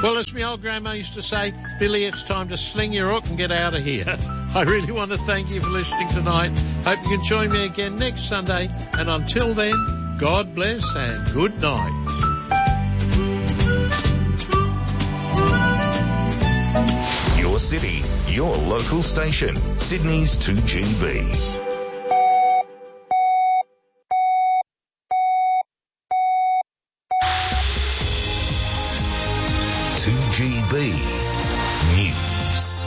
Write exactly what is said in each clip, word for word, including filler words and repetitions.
Well, as my old grandma used to say, Billy, it's time to sling your hook and get out of here. I really want to thank you for listening tonight. Hope you can join me again next Sunday. And until then, God bless and good night. Your city, your local station, Sydney's two G B. two G B News.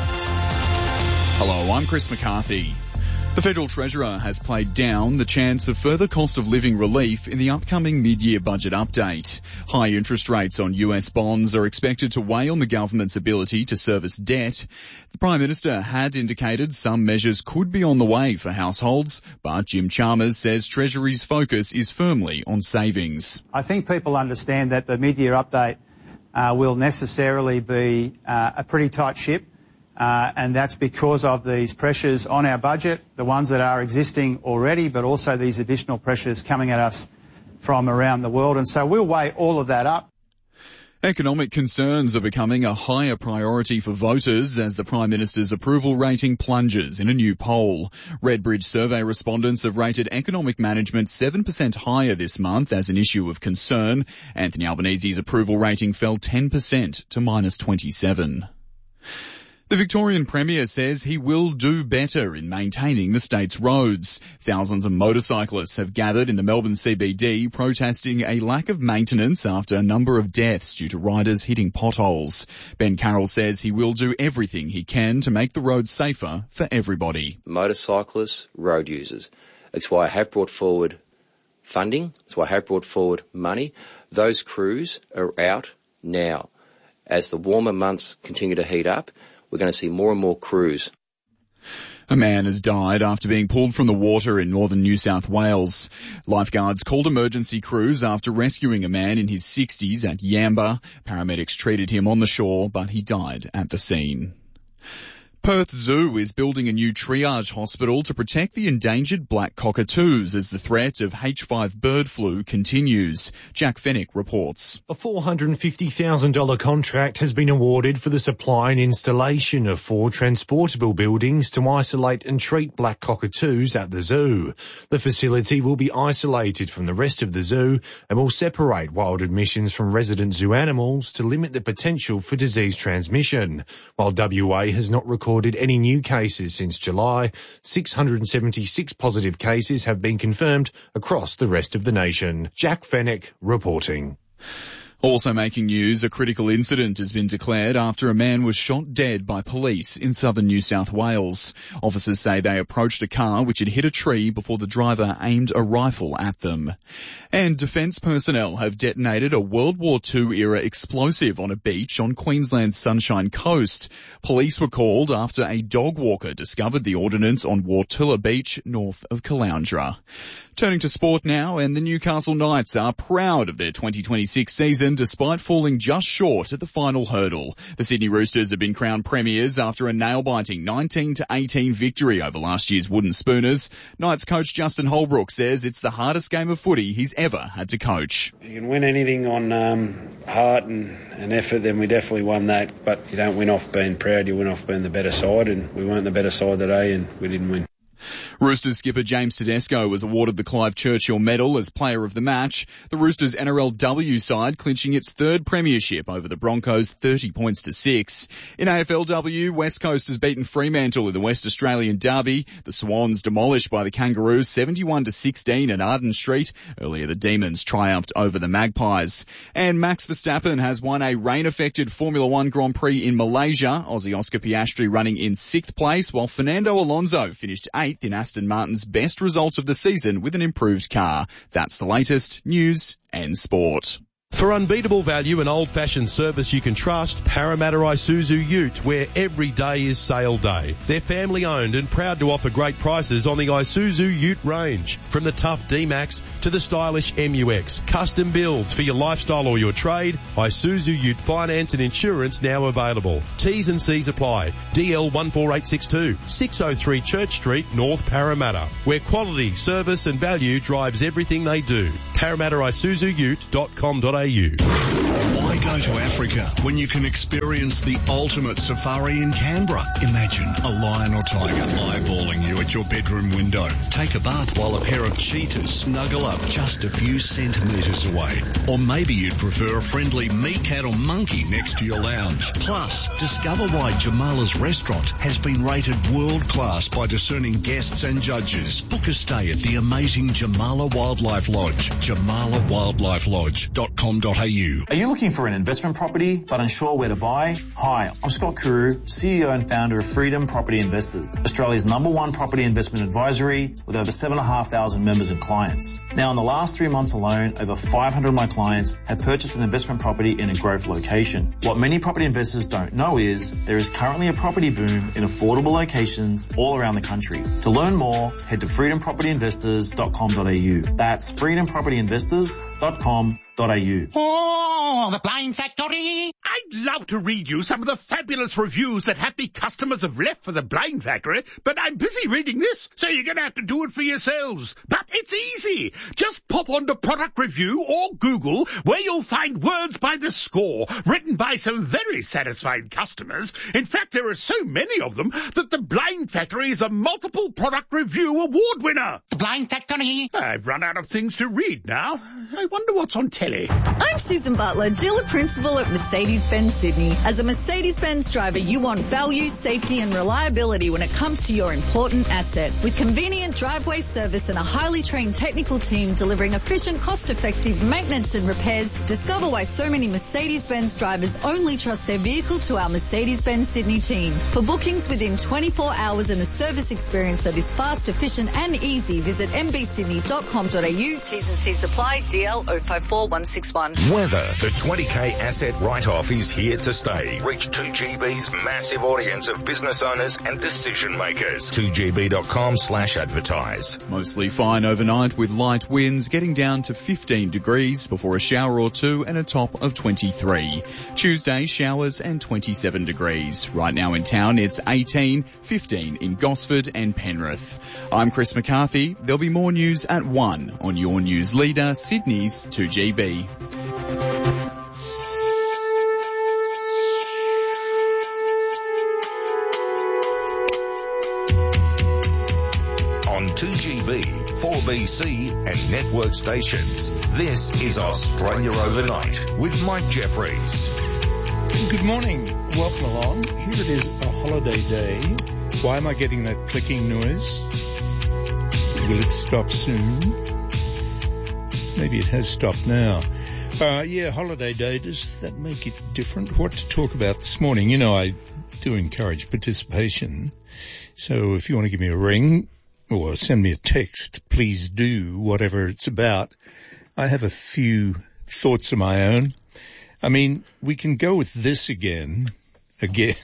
Hello, I'm Chris McCarthy. The Federal Treasurer has played down the chance of further cost of living relief in the upcoming mid-year budget update. High interest rates on U S bonds are expected to weigh on the government's ability to service debt. The Prime Minister had indicated some measures could be on the way for households, but Jim Chalmers says Treasury's focus is firmly on savings. I think people understand that the mid-year update uh, will necessarily be uh, a pretty tight ship. Uh, and that's because of these pressures on our budget, the ones that are existing already, but also these additional pressures coming at us from around the world. And so we'll weigh all of that up. Economic concerns are becoming a higher priority for voters as the Prime Minister's approval rating plunges in a new poll. Redbridge survey respondents have rated economic management seven percent higher this month as an issue of concern. Anthony Albanese's approval rating fell ten percent to minus twenty-seven. The Victorian Premier says he will do better in maintaining the state's roads. Thousands of motorcyclists have gathered in the Melbourne C B D protesting a lack of maintenance after a number of deaths due to riders hitting potholes. Ben Carroll says he will do everything he can to make the roads safer for everybody. Motorcyclists, road users. It's why I have brought forward funding. It's why I have brought forward money. Those crews are out now. As the warmer months continue to heat up, we're going to see more and more crews. A man has died after being pulled from the water in northern New South Wales. Lifeguards called emergency crews after rescuing a man in his sixties at Yamba. Paramedics treated him on the shore, but he died at the scene. Perth Zoo is building a new triage hospital to protect the endangered black cockatoos as the threat of H five bird flu continues. Jack Fennick reports. A four hundred fifty thousand dollars contract has been awarded for the supply and installation of four transportable buildings to isolate and treat black cockatoos at the zoo. The facility will be isolated from the rest of the zoo and will separate wild admissions from resident zoo animals to limit the potential for disease transmission. While W A has not recorded any new cases since July, six hundred seventy-six positive cases have been confirmed across the rest of the nation. Jack Fennick reporting. Also making news, a critical incident has been declared after a man was shot dead by police in southern New South Wales. Officers say they approached a car which had hit a tree before the driver aimed a rifle at them. And defence personnel have detonated a World War Two era explosive on a beach on Queensland's Sunshine Coast. Police were called after a dog walker discovered the ordnance on Wartulla Beach north of Caloundra. Turning to sport now, and the Newcastle Knights are proud of their twenty twenty-six season despite falling just short at the final hurdle. The Sydney Roosters have been crowned premiers after a nail-biting nineteen to eighteen victory over last year's Wooden Spooners. Knights coach Justin Holbrook says it's the hardest game of footy he's ever had to coach. If you can win anything on um, heart and, and effort, then we definitely won that. But you don't win off being proud, you win off being the better side, and we weren't the better side today and we didn't win. Roosters skipper James Tedesco was awarded the Clive Churchill Medal as player of the match. The Roosters N R L W side clinching its third premiership over the Broncos thirty points to six. In A F L W, West Coast has beaten Fremantle in the West Australian Derby. The Swans demolished by the Kangaroos seventy-one to sixteen at Arden Street. Earlier the Demons triumphed over the Magpies. And Max Verstappen has won a rain-affected Formula One Grand Prix in Malaysia. Aussie Oscar Piastri running in sixth place, while Fernando Alonso finished eighth in Aston Martin's best result of the season with an improved car. That's the latest news and sport. For unbeatable value and old-fashioned service you can trust, Parramatta Isuzu Ute, where every day is sale day. They're family-owned and proud to offer great prices on the Isuzu Ute range. From the tough D-Max to the stylish M U X. Custom builds for your lifestyle or your trade. Isuzu Ute finance and insurance now available. T's and C's apply. D L one four eight six two, six oh three Church Street, North Parramatta, where quality, service and value drives everything they do. Parramatta Isuzu Ute dot com dot a u u. Why go to Africa when you can experience the ultimate safari in Canberra? Imagine a lion or tiger eyeballing you at your bedroom window. Take a bath while a pair of cheetahs snuggle up just a few centimetres away. Or maybe you'd prefer a friendly meerkat or monkey next to your lounge. Plus, discover why Jamala's restaurant has been rated world-class by discerning guests and judges. Book a stay at the amazing Jamala Wildlife Lodge, jamala wildlife lodge dot com dot a u. Are you looking for an investment property but unsure where to buy? Hi, I'm Scott Carew, C E O and founder of Freedom Property Investors, Australia's number one property investment advisory with over seven thousand five hundred members and clients. Now, in the last three months alone, over five hundred of my clients have purchased an investment property in a growth location. What many property investors don't know is there is currently a property boom in affordable locations all around the country. To learn more, head to freedom property investors dot com dot a u. That's freedom property investors dot com dot a u. Oh, the Blind Factory! I'd love to read you some of the fabulous reviews that happy customers have left for the Blind Factory, but I'm busy reading this, so you're going to have to do it for yourselves. But it's easy. Just pop onto Product Review or Google, where you'll find words by the score, written by some very satisfied customers. In fact, there are so many of them that the Blind Factory is a multiple Product Review award winner. The Blind Factory? I've run out of things to read now. I wonder what's on telly. I'm Susan Butler, dealer principal at Mercedes-Benz Sydney. As a Mercedes-Benz driver, you want value, safety and reliability when it comes to your important asset. With convenient driveway service and a highly trained technical team delivering efficient, cost-effective maintenance and repairs, discover why so many Mercedes-Benz drivers only trust their vehicle to our Mercedes-Benz Sydney team. For bookings within twenty-four hours and a service experience that is fast, efficient and easy, visit m b sydney dot com dot a u. T's and C's apply. D L zero five four one six one. Weather. The twenty K asset write-off is here to stay. Reach two G B's massive audience of business owners and decision makers. two g b dot com slash advertise. Mostly fine overnight with light winds getting down to fifteen degrees before a shower or two and a top of twenty-three. Tuesday, showers and twenty-seven degrees. Right now in town, it's eighteen, fifteen in Gosford and Penrith. I'm Chris McCarthy. There'll be more news at one on your news leader, Sydney's two G B. On two G B, four B C and network stations. This is Australia Overnight with Mike Jeffries. Good morning. Welcome along. Here it is, a holiday day. Why am I getting that clicking noise? Will it stop soon? Maybe it has stopped now. Uh, yeah, holiday day. Does that make it different? What to talk about this morning? You know, I do encourage participation. So if you want to give me a ring or send me a text, please do, whatever it's about. I have a few thoughts of my own. I mean, we can go with this again. Again.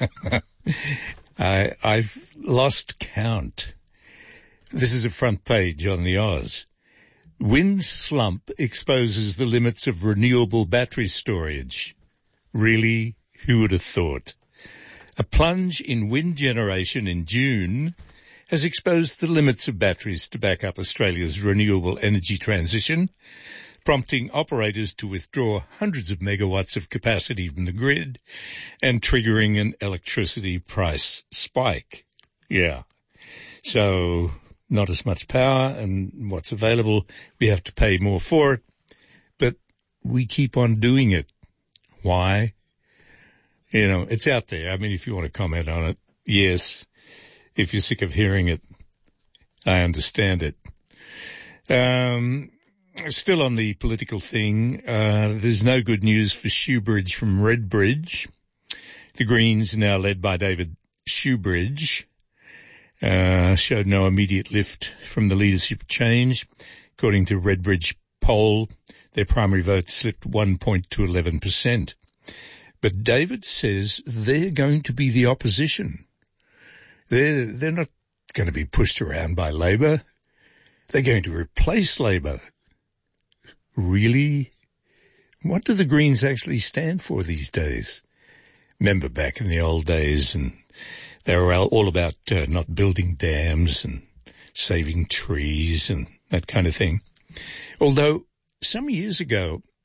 I, I've lost count. This is a front page on the Oz. Wind slump exposes the limits of renewable battery storage. Really? Who would have thought? A plunge in wind generation in June has exposed the limits of batteries to back up Australia's renewable energy transition, prompting operators to withdraw hundreds of megawatts of capacity from the grid and triggering an electricity price spike. Yeah. So not as much power, and what's available, we have to pay more for it, but we keep on doing it. Why? You know, it's out there. I mean, if you want to comment on it, yes. If you're sick of hearing it, I understand it. Um, still on the political thing, uh, there's no good news for Shoebridge from Redbridge. The Greens, now led by David Shoebridge, Uh, showed no immediate lift from the leadership change. According to Redbridge poll, their primary vote slipped one point to eleven percent. But David says they're going to be the opposition. They're, they're not going to be pushed around by Labor. They're going to replace Labor. Really? What do the Greens actually stand for these days? Remember back in the old days, and they were all about uh, not building dams and saving trees and that kind of thing. Although some years ago,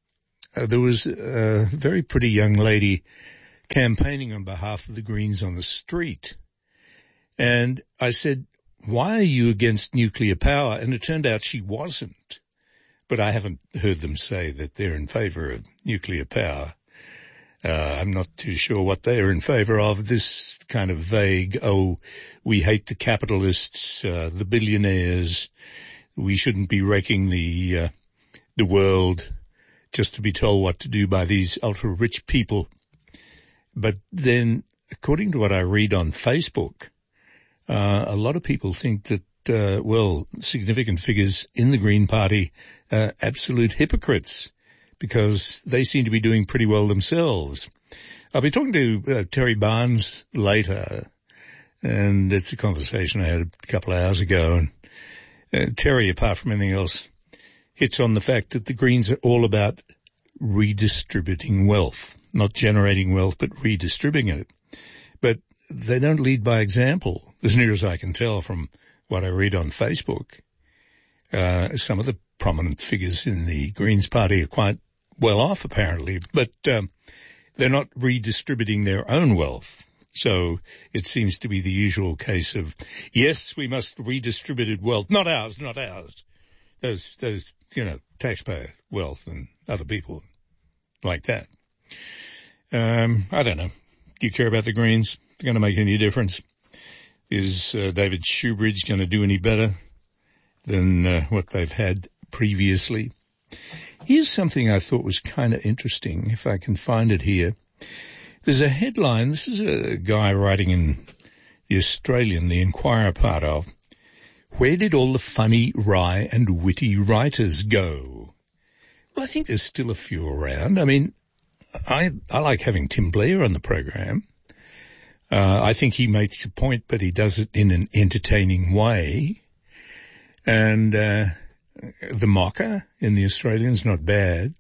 uh, there was a very pretty young lady campaigning on behalf of the Greens on the street. And I said, why are you against nuclear power? And it turned out she wasn't. But I haven't heard them say that they're in favour of nuclear power. Uh, I'm not too sure what they are in favour of. This kind of vague, oh, we hate the capitalists, uh, the billionaires. We shouldn't be wrecking the, uh, the world just to be told what to do by these ultra-rich people. But then, according to what I read on Facebook, uh, a lot of people think that Uh, well, significant figures in the Green Party are absolute hypocrites because they seem to be doing pretty well themselves. I'll be talking to uh, Terry Barnes later, and it's a conversation I had a couple of hours ago. And uh, Terry, apart from anything else, hits on the fact that the Greens are all about redistributing wealth, not generating wealth, but redistributing it. But they don't lead by example, as near as I can tell from what I read on Facebook. Uh, some of the prominent figures in the Greens Party are quite well off, apparently, but um, they're not redistributing their own wealth. So it seems to be the usual case of, yes, we must redistribute wealth. Not ours, not ours. Those, those, you know, taxpayer wealth and other people like that. Um, I don't know. Do you care about the Greens? They're going to make any difference? Is uh, David Shoebridge going to do any better than uh, what they've had previously? Here's something I thought was kind of interesting, if I can find it here. There's a headline. This is a guy writing in The Australian, the Inquirer part of, where did all the funny, wry and witty writers go? Well, I think there's still a few around. I mean, I, I like having Tim Blair on the program. Uh, I think he makes a point, but he does it in an entertaining way. And uh, the mocker in The Australian's not bad.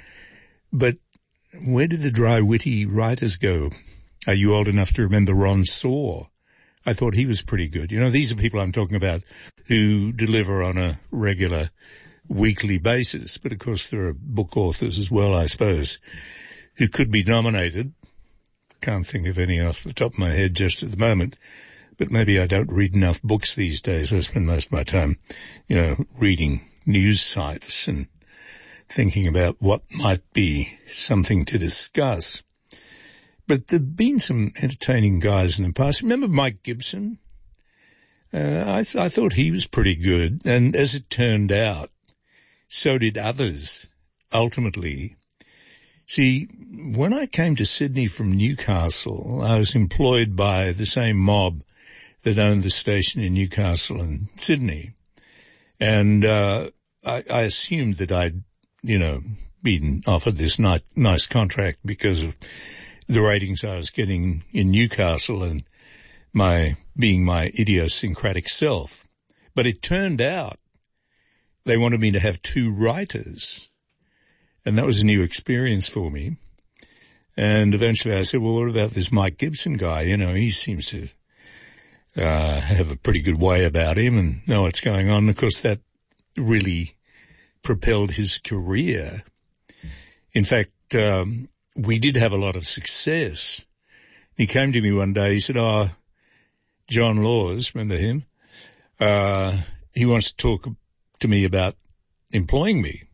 But where did the dry, witty writers go? Are you old enough to remember Ron Saw? I thought he was pretty good. You know, these are people I'm talking about who deliver on a regular weekly basis. But, of course, there are book authors as well, I suppose, who could be nominated. Can't think of any off the top of my head just at the moment, but maybe I don't read enough books these days. I spend most of my time, you know, reading news sites and thinking about what might be something to discuss. But there've been some entertaining guys in the past. Remember Mike Gibson? Uh, I, th- I thought he was pretty good, and as it turned out, so did others, ultimately. See, when I came to Sydney from Newcastle, I was employed by the same mob that owned the station in Newcastle and Sydney. And uh, I, I assumed that I'd, you know, been offered this ni- nice contract because of the ratings I was getting in Newcastle and my being my idiosyncratic self. But it turned out they wanted me to have two writers. And that was a new experience for me. And eventually I said, well, what about this Mike Gibson guy? You know, he seems to uh, have a pretty good way about him and know what's going on. Of course, that really propelled his career. In fact, um, we did have a lot of success. He came to me one day. He said, oh, John Laws, remember him? Uh, he wants to talk to me about employing me.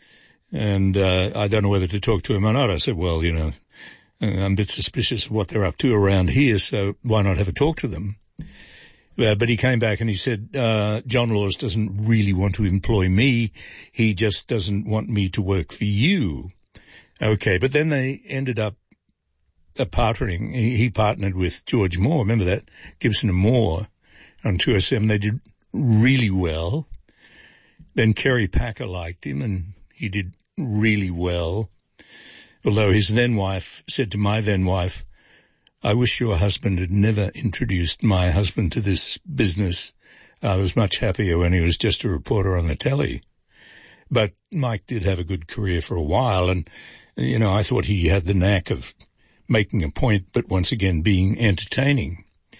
And uh, I don't know whether to talk to him or not. I said, well, you know, I'm a bit suspicious of what they're up to around here, so why not have a talk to them? Uh, but he came back and he said, uh, John Laws doesn't really want to employ me. He just doesn't want me to work for you. Okay, but then they ended up uh, partnering. He, he partnered with George Moore. Remember that? Gibson and Moore on two oh seven. They did really well. Then Kerry Packer liked him and he did really well, although his then-wife said to my then-wife, I wish your husband had never introduced my husband to this business. I was much happier when he was just a reporter on the telly. But Mike did have a good career for a while, and, you know, I thought he had the knack of making a point, but once again being entertaining.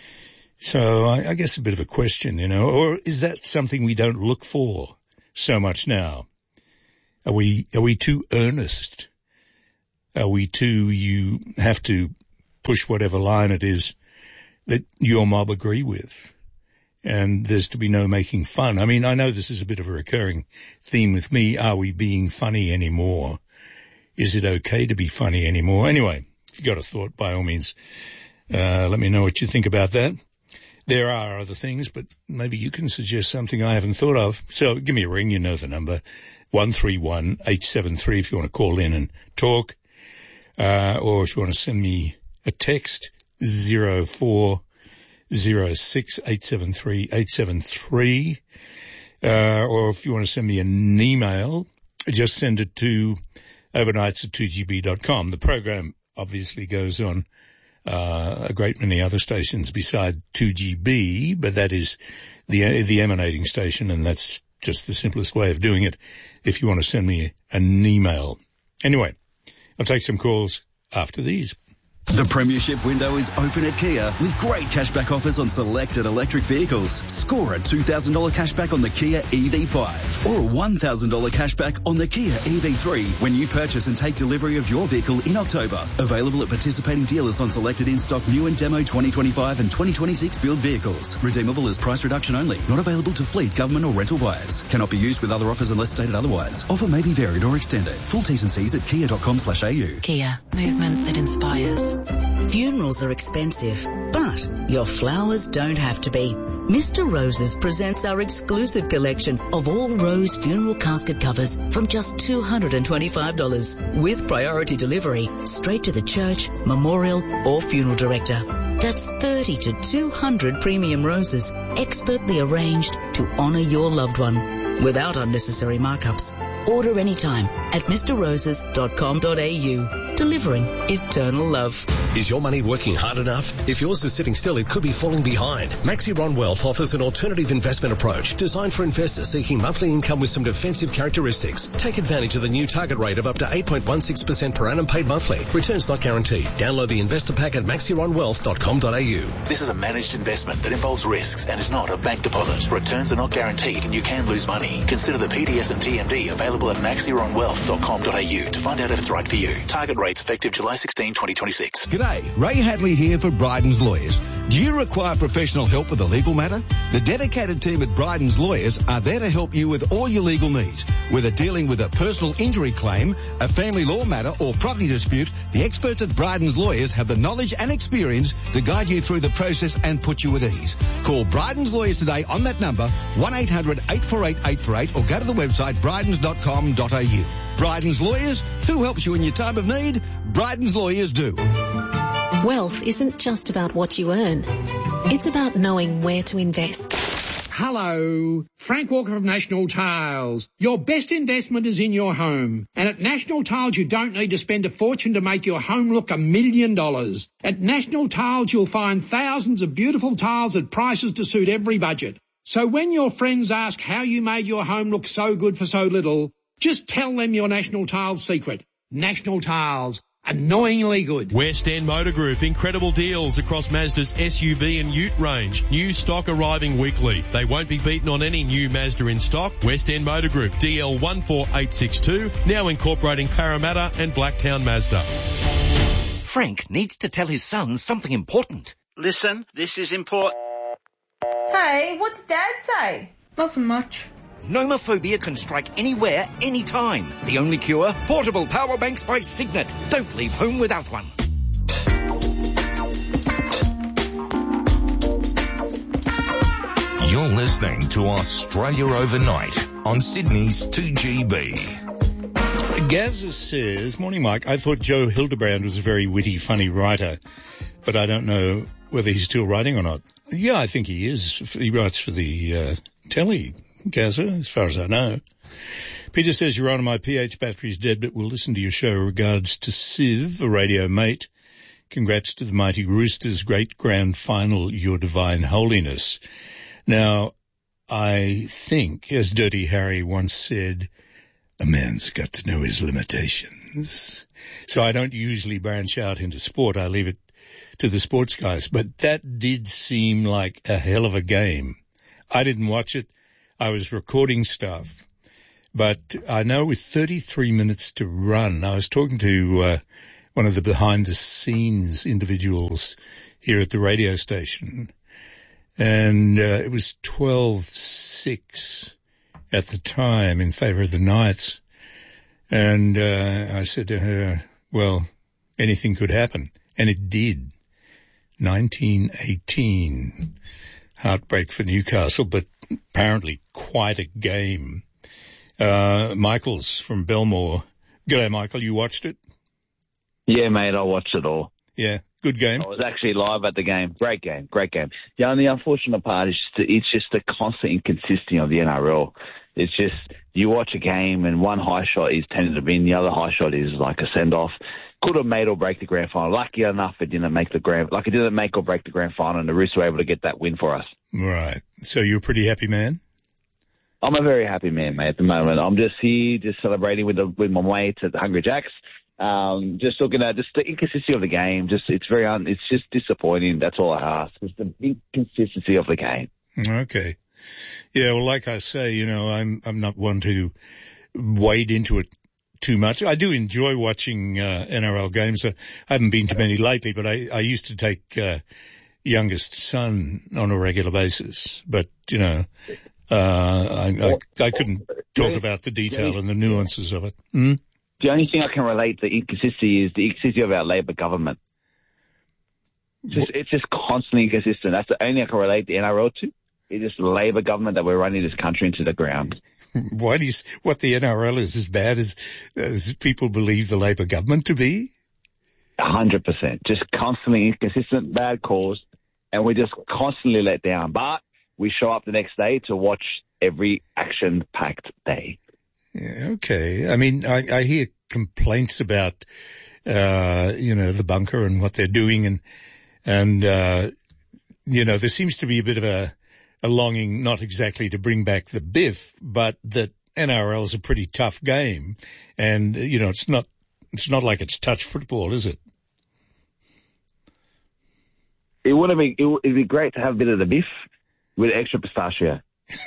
So I, I guess a bit of a question, you know, or is that something we don't look for so much now? Are we, are we too earnest are we too, you have to push whatever line it is that your mob agree with. And there's to be no making fun. I mean, I know this is a bit of a recurring theme with me. Are we being funny anymore? Is it okay to be funny anymore? Anyway, if you've got a thought, by all means, uh, let me know what you think about that. There are other things, but maybe you can suggest something I haven't thought of. So give me a ring. You know the number, one three one, eight seven three if you want to call in and talk. Uh, or if you want to send me a text, zero four zero six eight seven three eight seven three. Uh, or if you want to send me an email, just send it to overnights at two g b dot com. The program obviously goes on uh, a great many other stations beside two G B, but that is the the emanating station, and that's just the simplest way of doing it if you want to send me an email. Anyway, I'll take some calls after these. The Premiership window is open at Kia with great cashback offers on selected electric vehicles. Score a two thousand dollars cashback on the Kia E V five or a one thousand dollars cashback on the Kia E V three when you purchase and take delivery of your vehicle in October. Available at participating dealers on selected in-stock new and demo twenty twenty-five and twenty twenty-six build vehicles. Redeemable as price reduction only. Not available to fleet, government or rental buyers. Cannot be used with other offers unless stated otherwise. Offer may be varied or extended. Full T's and C's at kia dot com slash a u. Kia. Movement that inspires. Funerals are expensive, but your flowers don't have to be. Mister Roses presents our exclusive collection of all rose funeral casket covers from just two hundred twenty-five dollars with priority delivery straight to the church, memorial or funeral director. That's thirty to two hundred premium roses expertly arranged to honour your loved one without unnecessary markups. Order anytime at mister roses dot com dot a u. Delivering eternal love. Is your money working hard enough? If yours is sitting still, it could be falling behind. Maxiron Wealth offers an alternative investment approach designed for investors seeking monthly income with some defensive characteristics. Take advantage of the new target rate of up to eight point one six percent per annum paid monthly. Returns not guaranteed. Download the investor pack at maxiron wealth dot com dot a u. This is a managed investment that involves risks and is not a bank deposit. Returns are not guaranteed and you can lose money. Consider the P D S and T M D available at maxiron wealth dot com dot a u to find out if it's right for you. Target rates effective July sixteenth, twenty twenty-six. G'day, Ray Hadley here for Bryden's Lawyers. Do you require professional help with a legal matter? The dedicated team at Bryden's Lawyers are there to help you with all your legal needs. Whether dealing with a personal injury claim, a family law matter or property dispute, the experts at Bryden's Lawyers have the knowledge and experience to guide you through the process and put you at ease. Call Bryden's Lawyers today on that number, one eight hundred eight four eight eight four eight, or go to the website brydens dot com dot a u. Bryden's Lawyers, who helps you in your time of need? Bryden's Lawyers do. Wealth isn't just about what you earn. It's about knowing where to invest. Hello, Frank Walker of National Tiles. Your best investment is in your home. And at National Tiles, you don't need to spend a fortune to make your home look a million dollars. At National Tiles, you'll find thousands of beautiful tiles at prices to suit every budget. So when your friends ask how you made your home look so good for so little, just tell them your National Tiles secret. National Tiles. Annoyingly good. West End Motor Group, incredible deals across Mazda's S U V and Ute range. New stock arriving weekly. They won't be beaten on any new Mazda in stock. West End Motor Group, D L one four eight six two, now incorporating Parramatta and Blacktown Mazda. Frank needs to tell his son something important. Listen, this is important. Hey, what's Dad say? Nothing much. Nomophobia can strike anywhere, anytime. The only cure? Portable power banks by Signet. Don't leave home without one. You're listening to Australia Overnight on Sydney's two G B. Gazza says, morning Mike, I thought Joe Hildebrand was a very witty, funny writer, but I don't know whether he's still writing or not. Yeah, I think he is. He writes for the uh, telly. Gaza, as far as I know. Peter says, Your Honour, my P H battery's dead, but we'll listen to your show. Regards to Siv, a radio mate. Congrats to the mighty Roosters' great grand final, Your Divine Holiness. Now, I think, as Dirty Harry once said, a man's got to know his limitations. So I don't usually branch out into sport. I leave it to the sports guys. But that did seem like a hell of a game. I didn't watch it. I was recording stuff, But I know with thirty-three minutes to run, I was talking to uh, one of the behind-the-scenes individuals here at the radio station, and uh, it was twelve six at the time in favour of the Knights. And uh, I said to her, well, anything could happen. And it did. nineteen eighteen. Heartbreak for Newcastle, but apparently quite a game. Uh, Michael's from Belmore. G'day, Michael. You watched it? Yeah, mate, I watched it all. Yeah, good game. I was actually live at the game. Great game, great game. The only unfortunate part is just, it's just the constant inconsistency of the N R L. It's just, you watch a game and one high shot is tended to win, the other high shot is like a send-off. Could have made or break the grand final. Lucky enough it didn't make the grand, like it didn't make or break the grand final, and the Roosters were able to get that win for us. Right. So you're a pretty happy man? I'm a very happy man, mate, at the moment. I'm just here, just celebrating with the, with my mates at the Hungry Jacks. Um, just looking at just the inconsistency of the game. Just, it's very, un, it's just disappointing. That's all I ask. It's the inconsistency of the game. Okay. Yeah. Well, like I say, you know, I'm, I'm not one to wade into it too much. I do enjoy watching, uh, N R L games. I haven't been to many lately, but I, I used to take, uh, youngest son on a regular basis. But, you know, uh, I, I, I couldn't talk about the detail and the nuances of it. Hmm? The only thing I can relate to inconsistency is the inconsistency of our Labor government. Just, it's just constantly inconsistent. That's the only I can relate the N R L to. It's just the Labor government that we're running this country into the ground. Why do you, what the N R L is as bad as, as people believe the Labor government to be? A hundred percent. Just constantly inconsistent, bad calls, and we're just constantly let down. But we show up the next day to watch every action-packed day. Yeah, okay. I mean, I, I hear complaints about, uh, you know, the bunker and what they're doing, and, and, uh, you know, there seems to be a bit of a, a longing not exactly to bring back the biff, but that N R L is a pretty tough game. And, you know, it's not, it's not like it's touch football, is it? It wouldn't be, it would be great to have a bit of the biff with extra pistachio.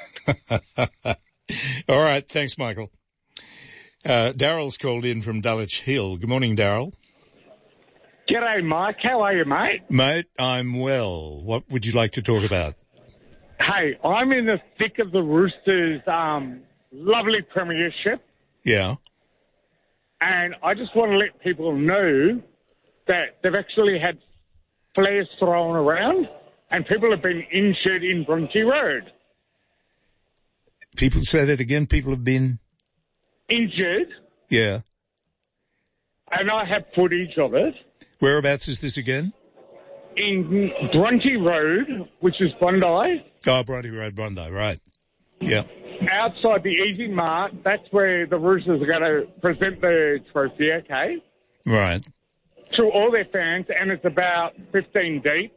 All right. Thanks, Michael. Uh, Daryl's called in from Dulwich Hill. Good morning, Daryl. G'day, Mike. How are you, mate? Mate, I'm well. What would you like to talk about? Hey, I'm in the thick of the Roosters' um, lovely premiership. Yeah. And I just want to let people know that they've actually had flares thrown around and people have been injured in Bronte Road. People say that again? People have been... Injured. Yeah. And I have footage of it. Whereabouts is this again? In Bronte Road, which is Bondi. Oh, Bronte Road, Bondi, right. Yeah. Outside the Easy Mart, that's where the Roosters are going to present the trophy, okay? Right. To all their fans, and it's about fifteen deep.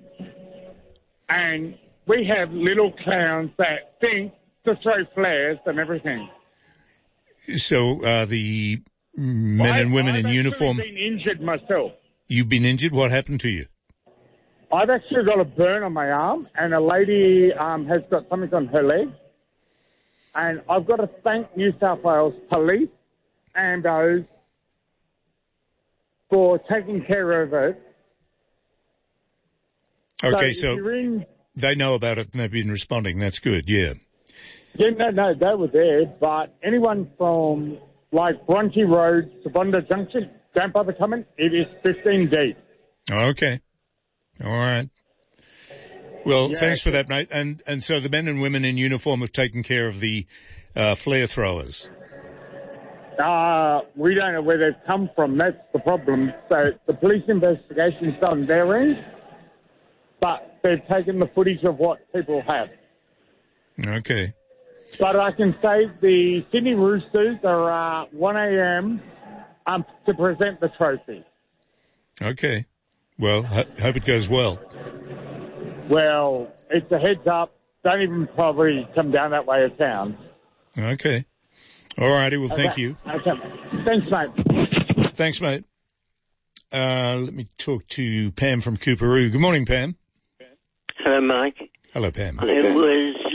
And we have little clowns that think to throw flares and everything. So uh, the men I, and women I've in uniform... I've been injured myself. You've been injured? What happened to you? I've actually got a burn on my arm, and a lady um, has got something on her leg. And I've got to thank New South Wales Police and those for taking care of it. Okay, so, so in, they know about it and they've been responding. That's good, yeah. Yeah, no, no, they were there, but anyone from, like, Bronte Road to Bondi Junction, don't bother coming. It is fifteen deep. Okay. All right. Well, yeah, thanks for that, mate. And and so the men and women in uniform have taken care of the uh, flare throwers. Uh, we don't know where they've come from. That's the problem. So the police investigation's done their end, but they've taken the footage of what people have. Okay. But I can say the Sydney Roosters are uh, one a.m. Um, to present the trophy. Okay. Well, ho- hope it goes well. Well, it's a heads up. Don't even probably come down that way of town. Okay. All righty. Well, okay. thank you. Okay. Thanks, mate. Thanks, mate. Uh, let me talk to Pam from Cooperoo. Good morning, Pam. Hello, Mike. Hello, Pam. It was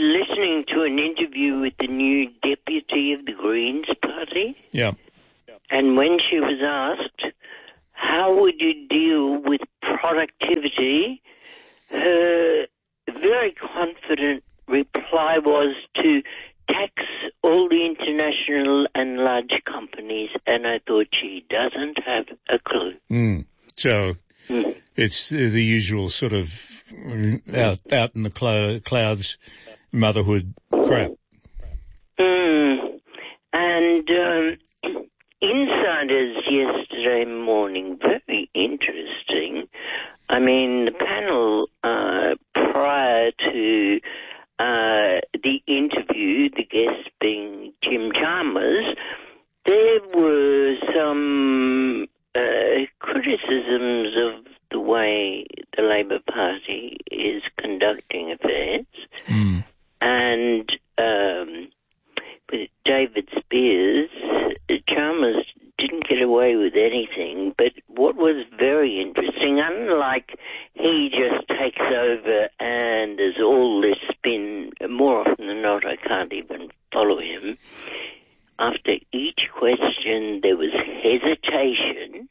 listening to an interview with the new deputy of the Greens Party. Yeah. And when she was asked, how would you deal with productivity, her very confident reply was to tax all the international and large companies, and I thought she doesn't have a clue. Mm. So mm. it's uh, the usual sort of out, out in the cl- clouds motherhood crap. Mm. And um, Insiders yesterday morning, very interesting. I mean, the panel uh, prior to uh, the interview, the guest being Jim Chalmers, there were some uh, criticisms of the way the Labor Party is conducting affairs. Mm. And um, with David Spears, Chalmers didn't get away with anything, but what was very interesting, unlike he just takes over and there's all this spin, more often than not I can't even follow him. After each question there was hesitation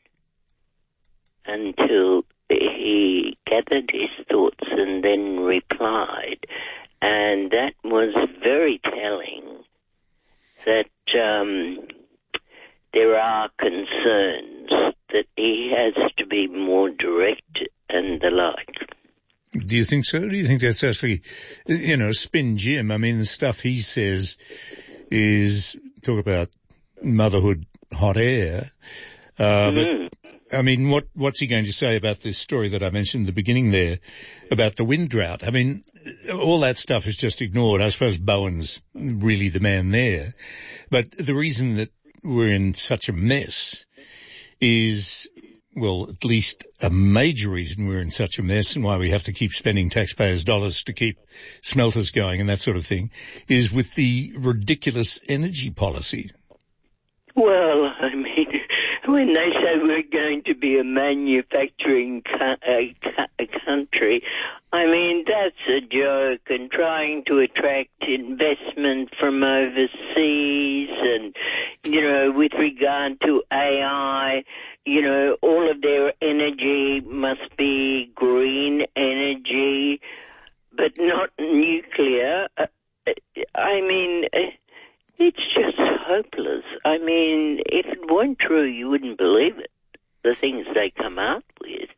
until he gathered his thoughts and then replied, and that was very telling that um, there are concerns that he has to be more direct and the like. Do you think so? Do you think that's actually, you know, spin Jim? I mean, the stuff he says is, talk about motherhood hot air, uh, mm-hmm. but I mean, what, what's he going to say about this story that I mentioned at the beginning there about the wind drought? I mean, all that stuff is just ignored. I suppose Bowen's really the man there. But the reason that we're in such a mess is, well, at least a major reason we're in such a mess and why we have to keep spending taxpayers' dollars to keep smelters going and that sort of thing, is with the ridiculous energy policy. Well, I mean, when they say we're going to be a manufacturing co- a, a country, I mean, that's a joke, and trying to attract investment from overseas and, you know, with regard to A I, you know, all of their energy must be green energy, but not nuclear. Uh, I mean... Uh, It's just hopeless. I mean, if it weren't true, you wouldn't believe it, the things they come out with.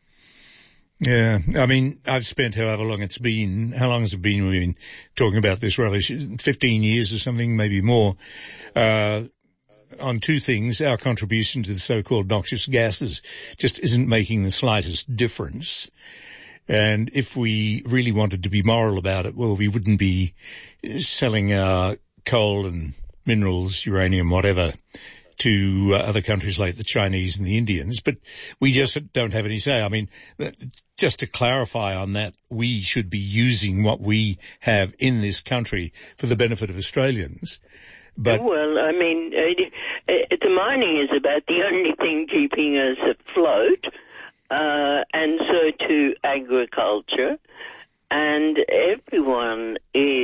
Yeah, I mean, I've spent however long it's been, how long has it been we've been talking about this rubbish, fifteen years or something, maybe more, uh, on two things. Our contribution to the so-called noxious gases just isn't making the slightest difference. And if we really wanted to be moral about it, well, we wouldn't be selling our coal and minerals, uranium, whatever, to uh, other countries like the Chinese and the Indians, but we just don't have any say. I mean, just to clarify on that, we should be using what we have in this country for the benefit of Australians. But well, I mean, uh, uh, the mining is about the only thing keeping us afloat, uh, and so to agriculture. And everyone,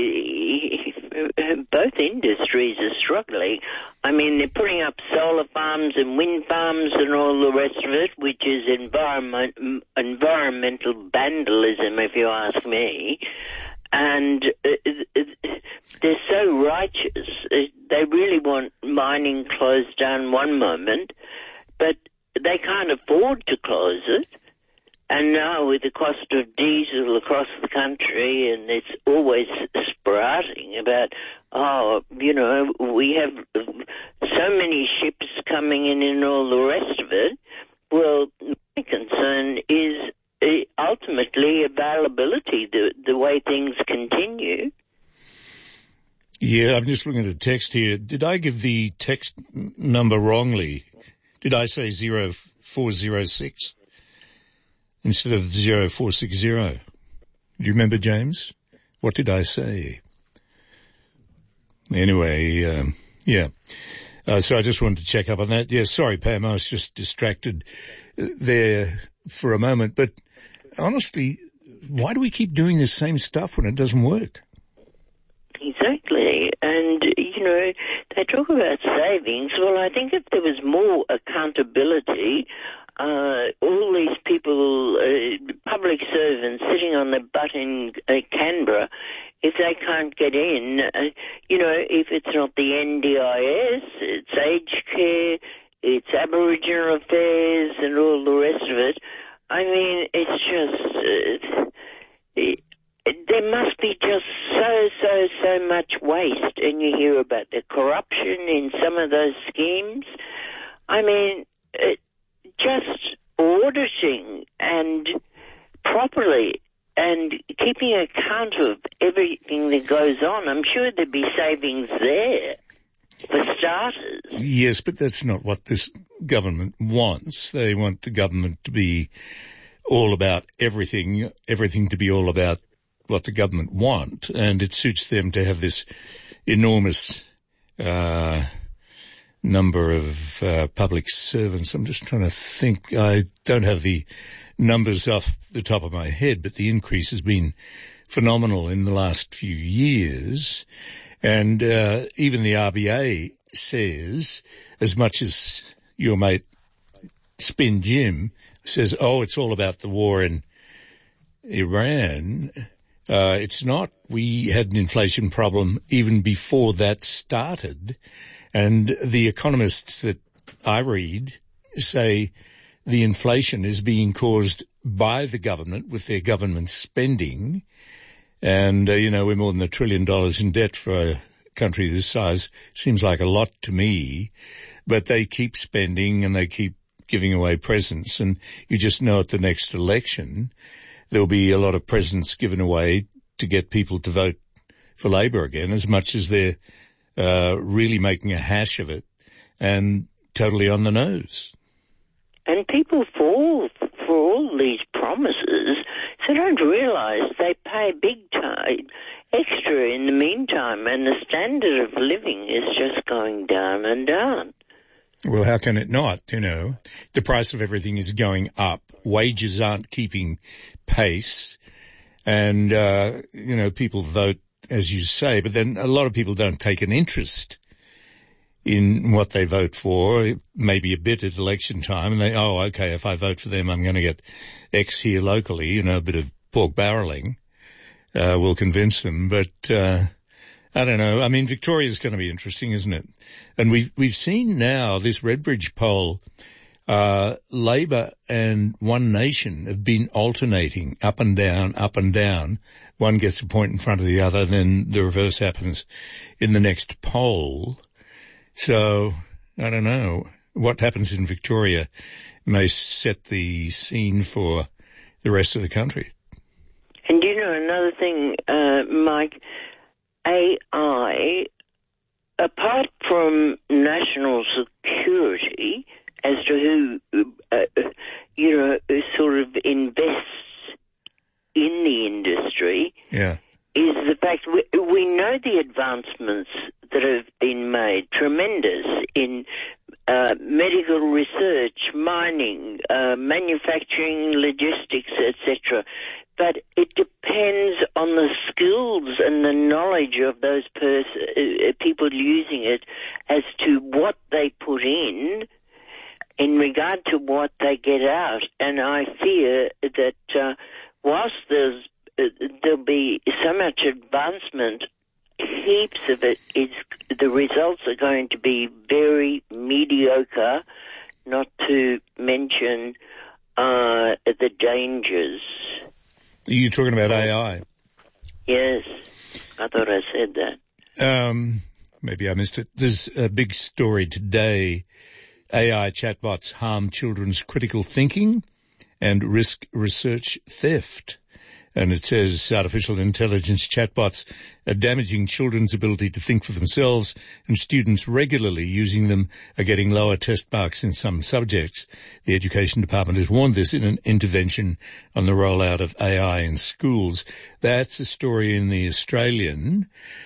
both industries are struggling. I mean, they're putting up solar farms and wind farms and all the rest of it, which is environment, environmental vandalism, if you ask me. And they're so righteous. They really want mining closed down one moment, but they can't afford to close it. And now with the cost of diesel across the country, and it's always sprouting about, oh, you know, we have so many ships coming in and all the rest of it. Well, my concern is ultimately availability, the, the way things continue. Yeah, I'm just looking at a text here. Did I give the text number wrongly? Did I say zero four zero six? Instead of zero four six zero. Do you remember, James? What did I say? Anyway, um, yeah. Uh, so I just wanted to check up on that. Yeah, sorry, Pam, I was just distracted there for a moment. But honestly, why do we keep doing the same stuff when it doesn't work? you know, they talk about savings. Well, I think if there was more accountability, uh, all these people, uh, public servants sitting on the butt in uh, Canberra, if they can't get in, uh, you know, if it's not the N D I S, it's aged care, it's Aboriginal affairs and all the rest of it. I mean, it's just, uh, it, there must be just so, so, so much waste, and you hear about the corruption in some of those schemes. I mean, it, just auditing and properly and keeping account of everything that goes on, I'm sure there'd be savings there for starters. Yes, but that's not what this government wants. They want the government to be all about everything, everything to be all about what the government want, and it suits them to have this enormous uh number of uh, public servants. I'm just trying to think. I don't have the numbers off the top of my head, but the increase has been phenomenal in the last few years. And uh, even the R B A says, as much as your mate Spin Jim says, oh, it's all about the war in Iran, uh, it's not. We had an inflation problem even before that started. And the economists that I read say the inflation is being caused by the government with their government spending. And, uh, you know, we're more than a trillion dollars in debt for a country this size. Seems like a lot to me. But they keep spending and they keep giving away presents. And you just know at the next election there'll be a lot of presents given away to get people to vote for Labor again, as much as they're Uh, really making a hash of it and totally on the nose. And people fall for all these promises, so don't realise they pay big time extra in the meantime, and the standard of living is just going down and down. Well, how can it not? You know, the price of everything is going up. Wages aren't keeping pace. And, uh, you know, people vote, as you say, but then a lot of people don't take an interest in what they vote for, maybe a bit at election time, and they, oh, okay, if I vote for them, I'm going to get X here locally, you know, a bit of pork barrelling, uh, will convince them. But, uh, I don't know. I mean, Victoria's going to be interesting, isn't it? And we've, we've seen now this Redbridge poll, uh, Labor and One Nation have been alternating up and down, up and down. One gets a point in front of the other, then the reverse happens in the next poll. So, I don't know. What happens in Victoria may set the scene for the rest of the country. And you know, another thing, uh, Mike, A I, apart from national security, as to who, uh, you know, sort of invests in the industry, yeah, is the fact we, we know the advancements that have been made, tremendous, in uh, medical research, mining, uh, manufacturing, logistics, et cetera. But it depends on the skills and the knowledge of those pers- uh, people using it as to what they put in, in regard to what they get out. And I fear that uh, whilst there's, uh, there'll be so much advancement, heaps of it is, the results are going to be very mediocre, not to mention uh, the dangers. Are you talking about A I? Yes, I thought I said that. Um, maybe I missed it. There's a big story today. A I chatbots harm children's critical thinking and risk research theft. And it says artificial intelligence chatbots are damaging children's ability to think for themselves, and students regularly using them are getting lower test marks in some subjects. The Education Department has warned this in an intervention on the rollout of A I in schools. That's a story in The Australian,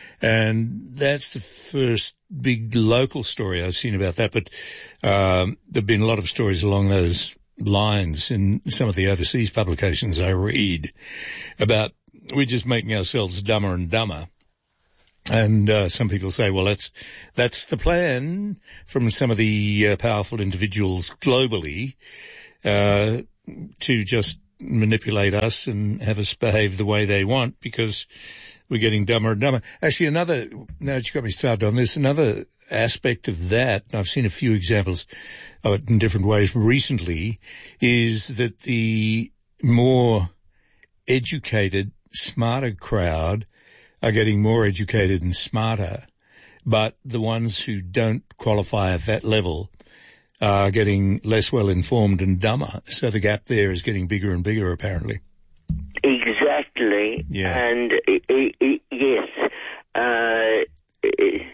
and that's the first big local story I've seen about that. But um, there have been a lot of stories along those lines in some of the overseas publications I read about we're just making ourselves dumber and dumber. And uh, some people say, well, that's that's the plan from some of the uh, powerful individuals globally uh, to just manipulate us and have us behave the way they want because we're getting dumber and dumber. Actually, another, now that you got me started on this, another aspect of that, and I've seen a few examples of it in different ways recently, is that the more educated, smarter crowd are getting more educated and smarter, but the ones who don't qualify at that level are getting less well informed and dumber. So the gap there is getting bigger and bigger, apparently. Exactly. Yeah. And uh, uh, yes, uh,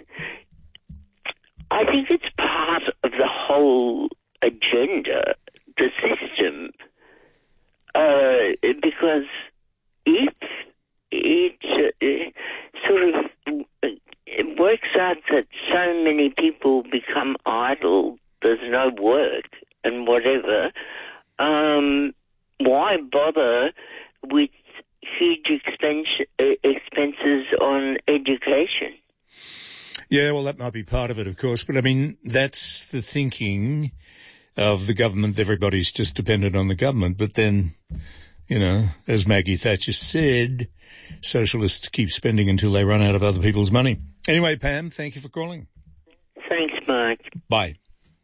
I think it's part of the whole agenda, the system, uh, because if it uh, sort of it works out that so many people become idle, there's no work and whatever, um, why bother with huge expense, uh, expenses on education? Yeah, well, that might be part of it, of course. But, I mean, that's the thinking of the government. Everybody's just dependent on the government. But then, you know, as Maggie Thatcher said, socialists keep spending until they run out of other people's money. Anyway, Pam, thank you for calling. Thanks, Mark. Bye.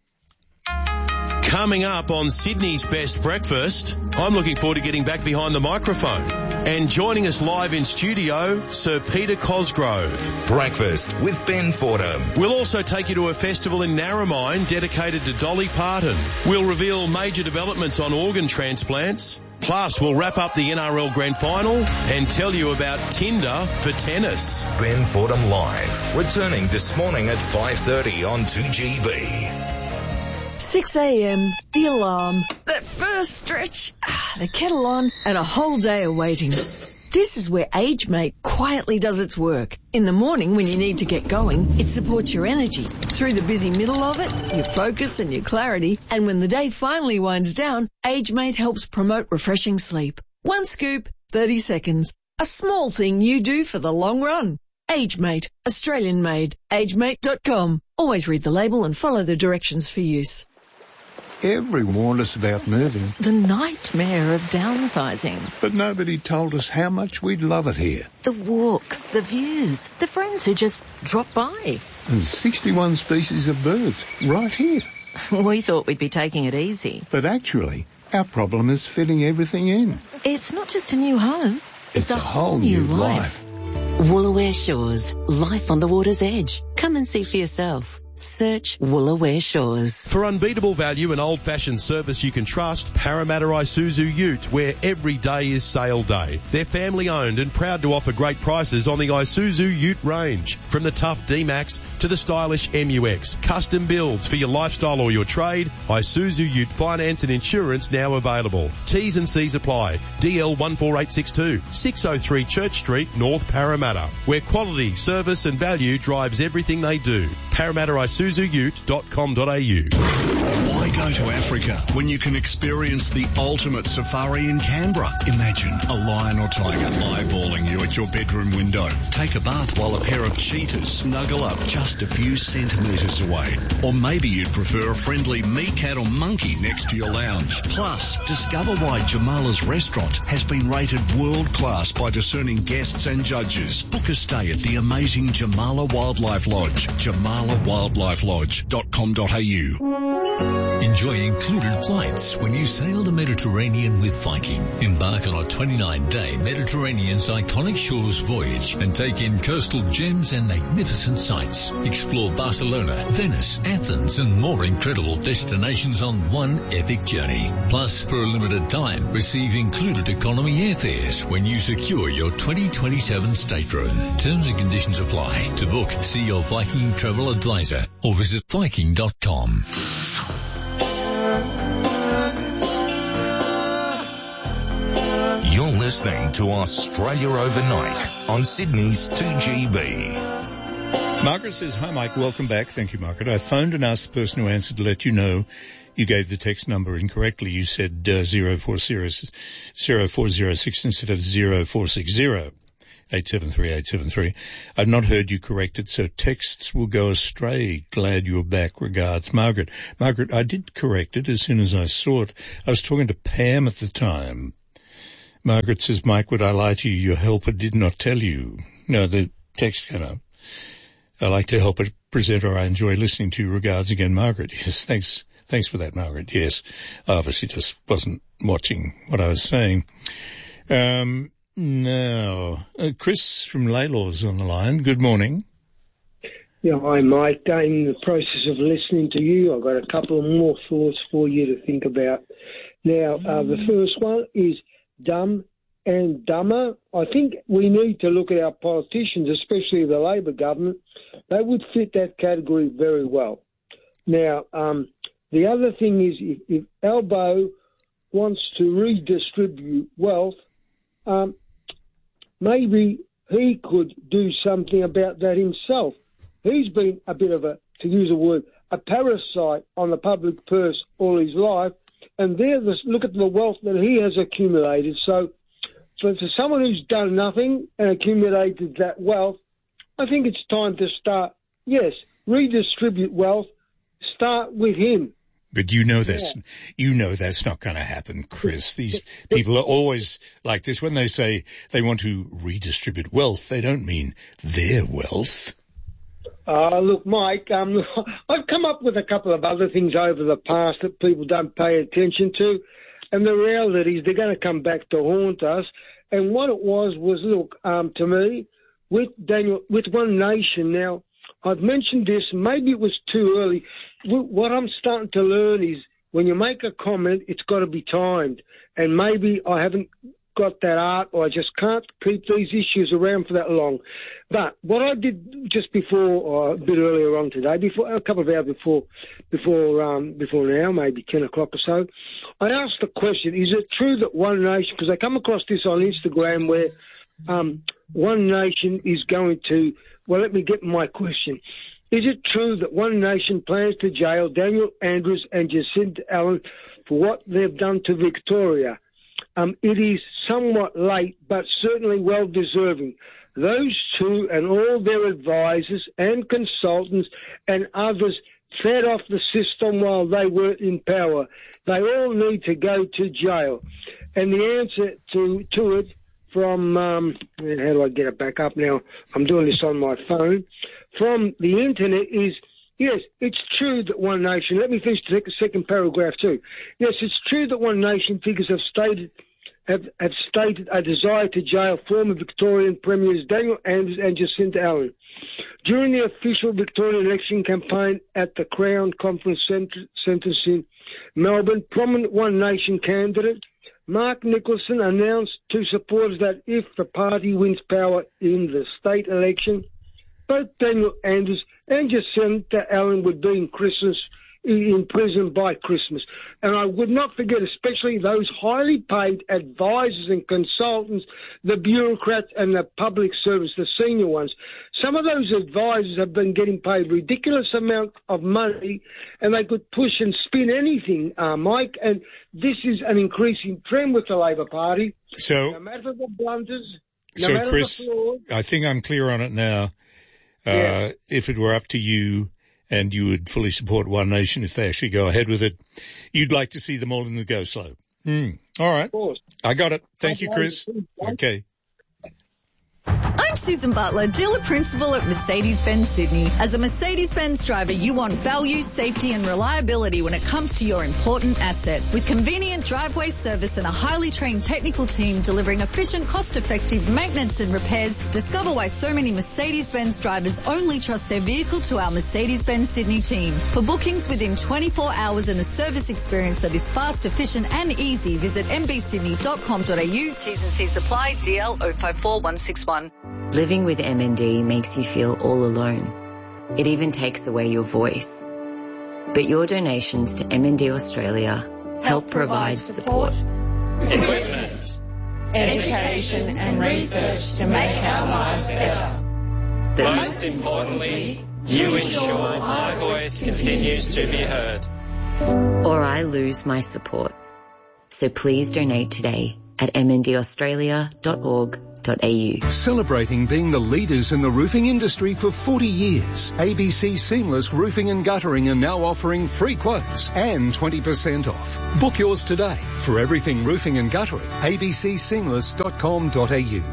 Coming up on Sydney's Best Breakfast, I'm looking forward to getting back behind the microphone. And joining us live in studio, Sir Peter Cosgrove. Breakfast with Ben Fordham. We'll also take you to a festival in Narromine dedicated to Dolly Parton. We'll reveal major developments on organ transplants. Plus, we'll wrap up the N R L Grand Final and tell you about Tinder for tennis. Ben Fordham Live, returning this morning at five thirty on two G B. six a.m, the alarm, that first stretch, the kettle on, and a whole day of waiting. This is where AgeMate quietly does its work. In the morning when you need to get going, it supports your energy. Through the busy middle of it, your focus and your clarity. And when the day finally winds down, AgeMate helps promote refreshing sleep. One scoop, thirty seconds. A small thing you do for the long run. AgeMate, Australian made. agemate dot com. Always read the label and follow the directions for use. Everyone warned us about moving. The nightmare of downsizing. But nobody told us how much we'd love it here. The walks, the views, the friends who just drop by. And sixty-one species of birds right here. We thought we'd be taking it easy. But actually, our problem is fitting everything in. It's not just a new home. It's, it's a, a whole, whole new life. life. Woolaware Shores. Life on the water's edge. Come and see for yourself. Search Woolaware Shores. For unbeatable value and old-fashioned service you can trust, Parramatta Isuzu Ute, where every day is sale day. They're family-owned and proud to offer great prices on the Isuzu Ute range. From the tough D-Max to the stylish M U X. Custom builds for your lifestyle or your trade. Isuzu Ute finance and insurance now available. T's and C's apply. D L one four eight six two, six oh three Church Street, North Parramatta, where quality, service and value drives everything they do. Parramatta Isuzu Ute dot com dot a u. Why go to Africa when you can experience the ultimate safari in Canberra? Imagine a lion or tiger eyeballing you at your bedroom window. Take a bath while a pair of cheetahs snuggle up just a few centimetres away. Or maybe you'd prefer a friendly meerkat or monkey next to your lounge. Plus, discover why Jamala's restaurant has been rated world class by discerning guests and judges. Book a stay at the amazing Jamala Wildlife Lodge. jamala wildlife lodge dot com dot a u. Enjoy included flights when you sail the Mediterranean with Viking. Embark on a twenty-nine day Mediterranean's iconic shores voyage and take in coastal gems and magnificent sights. Explore Barcelona, Venice, Athens and more incredible destinations on one epic journey. Plus, for a limited time, receive included economy airfares when you secure your twenty twenty-seven stateroom. Terms and conditions apply. To book, see your Viking travel advisor or visit viking dot com. You're listening to Australia Overnight on Sydney's two G B. Margaret says, hi Mike, welcome back. Thank you, Margaret. I phoned and asked the person who answered to let you know you gave the text number incorrectly. You said uh, zero four zero six instead of zero four six zero. eight seven three, eight seven three. I've not heard you corrected, so texts will go astray. Glad you're back. Regards, Margaret. Margaret, I did correct it as soon as I saw it. I was talking to Pam at the time. Margaret says, Mike, would I lie to you? Your helper did not tell you. No, the text came out. I like to help a presenter I enjoy listening to. Regards again, Margaret. Yes, thanks. Thanks for that, Margaret. Yes, I obviously just wasn't watching what I was saying. Um, now, uh, Chris from Laylaw's on the line. Good morning. Yeah, hi, Mike. Uh, in the process of listening to you, I've got a couple of more thoughts for you to think about. Now, uh, the first one is dumb and dumber. I think we need to look at our politicians, especially the Labor government. They would fit that category very well. Now, um, the other thing is if, if Albo wants to redistribute wealth, um, maybe he could do something about that himself. He's been a bit of a, to use a word, a parasite on the public purse all his life, and there, look at the wealth that he has accumulated. So for, for someone who's done nothing and accumulated that wealth, I think it's time to start, yes, redistribute wealth, start with him. But you know that's, yeah. you know that's not going to happen, Chris. These people are always like this. When they say they want to redistribute wealth, they don't mean their wealth. Uh, look, Mike, um, I've come up with a couple of other things over the past that people don't pay attention to. And the reality is they're going to come back to haunt us. And what it was was, look, um, to me, with Daniel, with One Nation now, I've mentioned this, maybe it was too early. What I'm starting to learn is when you make a comment, it's got to be timed. And maybe I haven't got that art, or I just can't keep these issues around for that long. But what I did just before, or a bit earlier on today, before a couple of hours before, before, um, before now, maybe ten o'clock or so, I asked the question: is it true that One Nation? Because I come across this on Instagram where um, One Nation is going to. Well, let me get my question. Is it true that One Nation plans to jail Daniel Andrews and Jacinta Allen for what they've done to Victoria? Um, it is somewhat late, but certainly well deserving. Those two and all their advisors and consultants and others fed off the system while they were in power. They all need to go to jail. And the answer to, to it from, um, how do I get it back up now? I'm doing this on my phone. From the internet is, yes, it's true that One Nation, let me finish the second paragraph too. Yes, it's true that One Nation figures have stated have, have stated a desire to jail former Victorian Premiers Daniel Andrews and Jacinta Allen. During the official Victorian election campaign at the Crown Conference Centre in Melbourne, prominent One Nation candidate Mark Nicholson announced to supporters that if the party wins power in the state election, both Daniel Andrews and Jacinta Allen would be in Christmas in prison by Christmas. And I would not forget, especially those highly paid advisors and consultants, the bureaucrats and the public service, the senior ones. Some of those advisors have been getting paid ridiculous amount of money, and they could push and spin anything, uh, Mike. And this is an increasing trend with the Labor Party. So, no matter the blunders, no so matter Chris, the flaws, I think I'm clear on it now. Uh, yeah. If it were up to you, and you would fully support One Nation if they actually go ahead with it, you'd like to see them all in the go slow. Mm. All right. Of course. I got it. Thank you, Chris. Okay. I'm Susan Butler, dealer principal at Mercedes-Benz Sydney. As a Mercedes-Benz driver, you want value, safety and reliability when it comes to your important asset. With convenient driveway service and a highly trained technical team delivering efficient, cost-effective maintenance and repairs, discover why so many Mercedes-Benz drivers only trust their vehicle to our Mercedes-Benz Sydney team. For bookings within twenty-four hours and a service experience that is fast, efficient and easy, visit m b sydney dot com dot a u. T's and C's apply. D L zero five four one six one. Living with M N D makes you feel all alone. It even takes away your voice. But your donations to M N D Australia help provide support. Equipment, education and research to make our lives better. But most importantly, you ensure my voice continues to be heard. Or I lose my support. So please donate today at m n d australia dot org dot a u. Celebrating being the leaders in the roofing industry for forty years, A B C Seamless Roofing and Guttering are now offering free quotes and twenty percent off. Book yours today for everything roofing and guttering. a b c seamless dot com dot a u.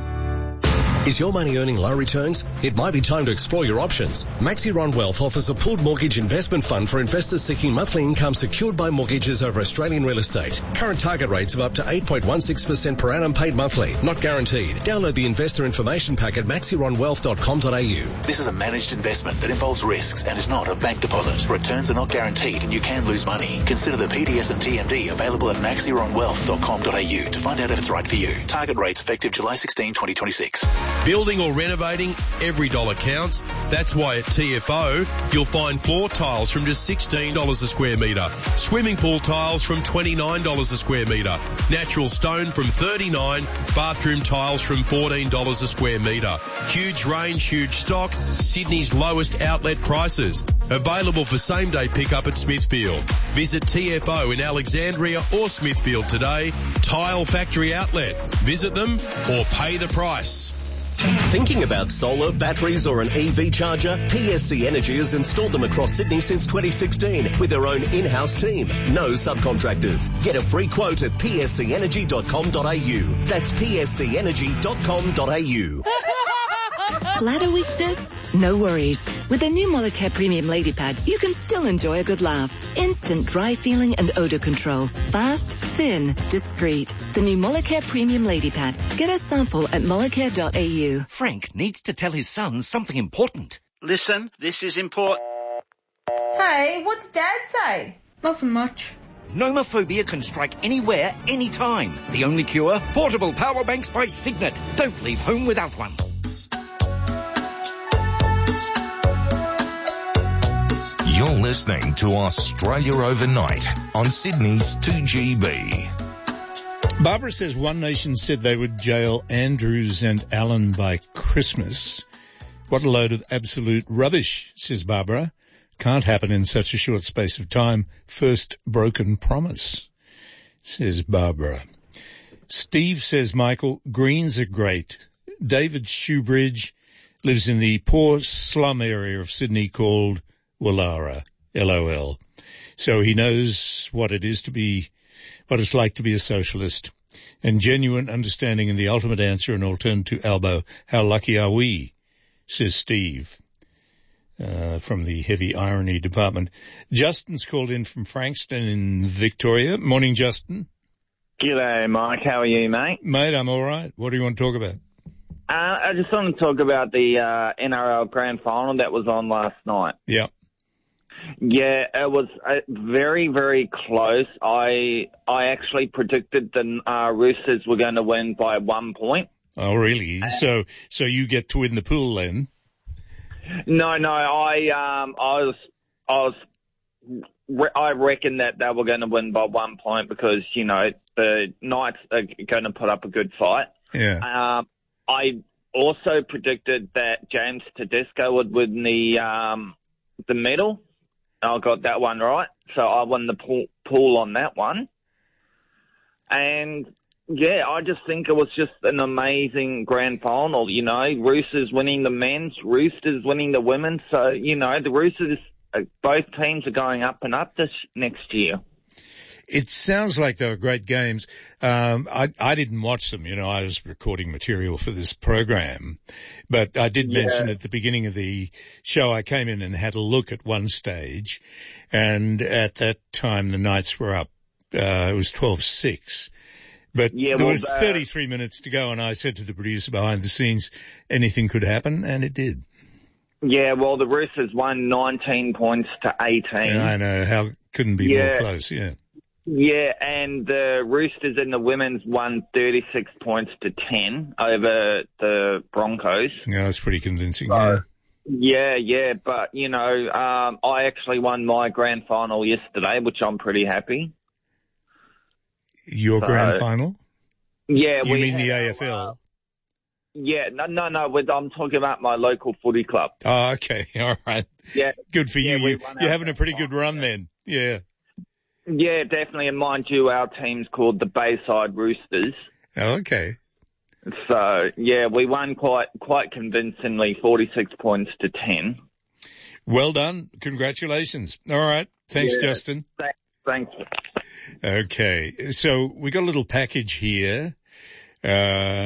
Is your money earning low returns? It might be time to explore your options. Maxiron Wealth offers a pooled mortgage investment fund for investors seeking monthly income secured by mortgages over Australian real estate. Current target rates of up to eight point one six percent per annum paid monthly, not guaranteed. Download the investor information pack at maxiron wealth dot com dot a u. This is a managed investment that involves risks and is not a bank deposit. Returns are not guaranteed and you can lose money. Consider the P D S and T M D available at maxiron wealth dot com dot a u to find out if it's right for you. Target rates effective July sixteenth, twenty twenty-six. Building or renovating, every dollar counts. That's why at T F O, you'll find floor tiles from just sixteen dollars a square metre, swimming pool tiles from twenty-nine dollars a square metre, natural stone from thirty-nine dollars, bathroom tiles from fourteen dollars a square metre. Huge range, huge stock, Sydney's lowest outlet prices. Available for same-day pickup at Smithfield. Visit T F O in Alexandria or Smithfield today. Tile Factory Outlet. Visit them or pay the price. Thinking about solar, batteries or an E V charger? P S C Energy has installed them across Sydney since twenty sixteen with their own in-house team. No subcontractors. Get a free quote at p s c energy dot com dot a u. That's p s c energy dot com dot a u. Bladder weakness? No worries. With the new Molicare Premium Lady Pad, you can still enjoy a good laugh. Instant dry feeling and odor control. Fast, thin, discreet. The new Molicare Premium Lady Pad. Get a sample at molicare dot a u. Frank needs to tell his son something important. Listen, this is important. Hey, what's Dad say? Nothing much. Nomophobia can strike anywhere, anytime. The only cure? Portable power banks by Signet. Don't leave home without one. You're listening to Australia Overnight on Sydney's two G B. Barbara says One Nation said they would jail Andrews and Allen by Christmas. What a load of absolute rubbish, says Barbara. Can't happen in such a short space of time. First broken promise, says Barbara. Steve says, Michael, Greens are great. David Shoebridge lives in the poor slum area of Sydney called Wallara, L O L. So he knows what it is to be, what it's like to be a socialist. And genuine understanding and the ultimate answer, and I'll turn to Albo. How lucky are we, says Steve, uh, from the heavy irony department. Justin's called in from Frankston in Victoria. Morning, Justin. G'day, Mike. How are you, mate? Mate, I'm all right. What do you want to talk about? Uh, I just want to talk about the uh, N R L Grand Final that was on last night. Yeah. Yeah, it was uh, very, very close. I I actually predicted the uh, Roosters were going to win by one point. Oh, really? Uh, so so you get to win the pool then? No, no. I um I was I was I reckon that they were going to win by one point because you know the Knights are going to put up a good fight. Yeah. Um, I also predicted that James Tedesco would win the um the medal. I got that one right, so I won the pool, pool on that one. And, yeah, I just think it was just an amazing grand final, you know. Roosters winning the men's, Roosters winning the women's. So, you know, the Roosters, both teams are going up and up this next year. It sounds like they were great games. Um, I, I didn't watch them. You know, I was recording material for this program. But I did Yeah. mention at the beginning of the show, I came in and had a look at one stage. And at that time, the Knights were up. Uh, it was twelve six. But Yeah, there well, was uh, thirty-three minutes to go, and I said to the producer behind the scenes, anything could happen, and it did. Yeah, well, the Roosters won nineteen points to eighteen. And I know, how couldn't be Yeah. more close, yeah. Yeah, and the Roosters and the women's won thirty-six points to ten over the Broncos. Yeah, that's pretty convincing, So, yeah. Yeah, yeah, but, you know, um, I actually won my grand final yesterday, which I'm pretty happy. Your So- grand final? Yeah. You we mean the had, A F L? uh, yeah, no, no, no, with- I'm talking about my local footy club. Oh, okay. All right. Yeah. Good for Yeah, you. we you won you're our having a pretty good run then. Yeah. Yeah, definitely, and mind you, our team's called the Bayside Roosters. Okay. So, yeah, we won quite quite convincingly, forty-six points to ten. Well done. Congratulations. All right. Thanks, Yeah. Justin. Thanks. Okay. So we got a little package here. Uh,